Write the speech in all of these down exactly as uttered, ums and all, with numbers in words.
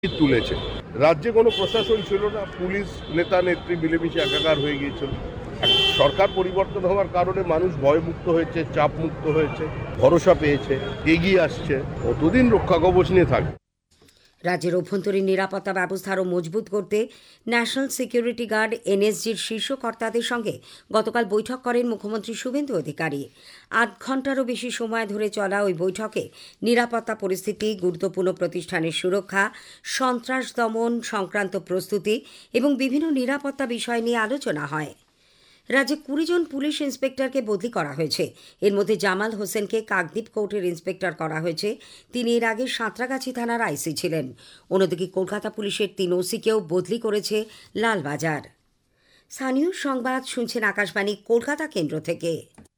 তুলেছে। রাজ্যে কোনো প্রশাসন ছিল না, পুলিশ নেতা নেত্রী মিলেমিশে একাকার হয়ে গিয়েছিল। সরকার পরিবর্তন হওয়ার কারণে মানুষ ভয়মুক্ত হয়েছে, চাপ মুক্ত হয়েছে, ভরসা পেয়েছে, এগিয়ে আসছে। কতদিন রক্ষা কবচ নিয়ে থাকবে? রাজ্যের অভ্যন্তরীণ নিরাপত্তা ব্যবস্থা আরও মজবুত করতে ন্যাশনাল সিকিউরিটি গার্ড এনএসজির শীর্ষ কর্তাদের সঙ্গে গতকাল বৈঠক করেন মুখ্যমন্ত্রী শুভেন্দু অধিকারী। আট ঘণ্টারও বেশি সময় ধরে চলা ওই বৈঠকে নিরাপত্তা পরিস্থিতি, গুরুত্বপূর্ণ প্রতিষ্ঠানের সুরক্ষা, সন্ত্রাস দমন সংক্রান্ত প্রস্তুতি এবং বিভিন্ন নিরাপত্তা বিষয় নিয়ে আলোচনা হয়। রাজ্যে কুড়ি জন পুলিশ ইন্সপেক্টরকে বদলি করা হয়েছে। এর মধ্যে জামাল হোসেনকে কাকদ্বীপ কোর্টের ইন্সপেক্টর করা হয়েছে। তিনি এর আগে সাঁতরাগাছি থানার আইসি ছিলেন। অন্যদিকে কলকাতা পুলিশের তিন ওসিকেও বদলি করেছে লালবাজার। স্থানীয় সংবাদ শুনছেন আকাশবাণী কলকাতা কেন্দ্র থেকে।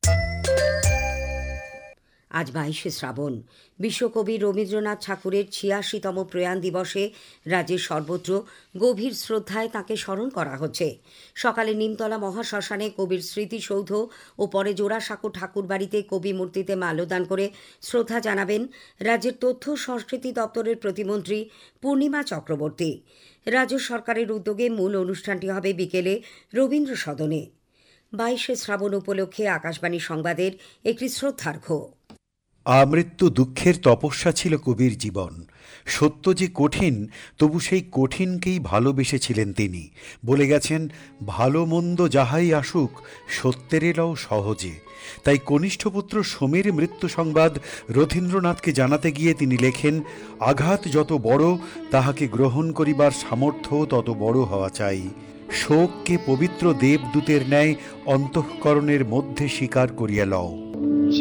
আজ বাইশে শ্রাবণ। বিশ্বকবি রবীন্দ্রনাথ ঠাকুরের ছিয়াশিতম প্রয়াণ দিবসে রাজ্যের সর্বত্র গভীর শ্রদ্ধায় তাঁকে স্মরণ করা হচ্ছে। সকালে নিমতলা মহাশ্মশানে কবির স্মৃতিসৌধ ও পরে জোড়াসাঁকো ঠাকুরবাড়িতে কবি মূর্তিতে মাল্যদান করে শ্রদ্ধা জানাবেন রাজ্যের তথ্য সংস্কৃতি দপ্তরের প্রতিমন্ত্রী পূর্ণিমা চক্রবর্তী। রাজ্য সরকারের উদ্যোগে মূল অনুষ্ঠানটি হবে বিকেলে রবীন্দ্র সদনে। বাইশে শ্রাবণ উপলক্ষে আকাশবাণী সংবাদের একটি শ্রদ্ধার্ঘ্য। আমৃত্যু দুঃখের তপস্যা ছিল কবির জীবন। সত্য যে কঠিন, তবু সেই কঠিনকেই ভালোবেসেছিলেন তিনি। বলে গেছেন, ভালো মন্দ যাহাই আসুক, সত্যের এলাও সহজে। তাই কনিষ্ঠ পুত্র সমীর মৃত্যু সংবাদ রথীন্দ্রনাথকে জানাতে গিয়ে তিনি লেখেন, আঘাত যত বড়, তাহাকে গ্রহণ করিবার সামর্থ্য তত বড় হওয়া চাই। শোককে পবিত্র দেবদূতের ন্যায় অন্তঃকরণের মধ্যে স্বীকার করিয়া লও।